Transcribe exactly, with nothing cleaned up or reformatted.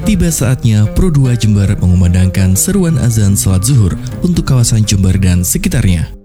tiba saatnya Pro dua Jember mengumandangkan seruan azan salat zuhur untuk kawasan Jember dan sekitarnya.